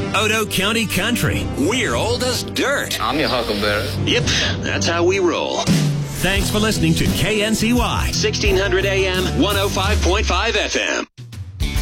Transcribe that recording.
Odo County Country. We're old as dirt. I'm your huckleberry. Yep, that's how we roll. Thanks for listening to KNCY 1600 AM 105.5 FM.